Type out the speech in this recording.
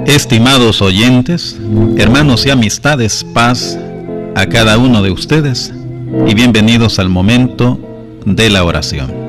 Estimados oyentes, hermanos y amistades, paz a cada uno de ustedes y bienvenidos al momento de la oración.